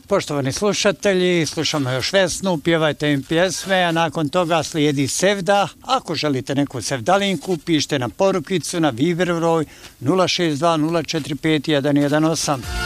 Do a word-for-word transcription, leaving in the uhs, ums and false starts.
Poštovani slušatelji, slušamo još Vesnu, pjevajte im pjesme, a nakon toga slijedi Sevda. Ako želite neku sevdalinku, pišite na porukicu na Viber broj nula šest dva nula četiri pet jedan jedan osam.